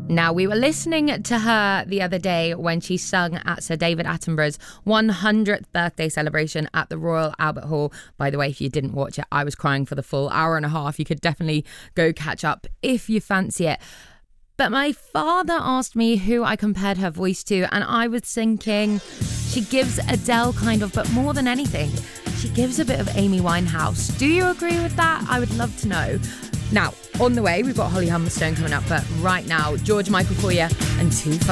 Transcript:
Now, we were listening to her the other day when she sung at Sir David Attenborough's 100th birthday celebration at the Royal Albert Hall. By the way, if you didn't watch it, I was crying for the full hour and a half. You could definitely go catch up if you fancy it. But my father asked me who I compared her voice to, and I was thinking she gives Adele kind of, but more than anything, she gives a bit of Amy Winehouse. Do you agree with that? I would love to know. Now, on the way, we've got Holly Humberstone coming up, but right now, George Michael for you and Too Far.